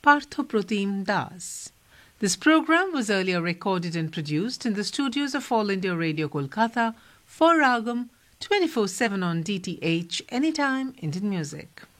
Parthopratim Das. This program was earlier recorded and produced in the studios of All India Radio Kolkata for Ragam 24/7 on DTH Anytime Indian Music.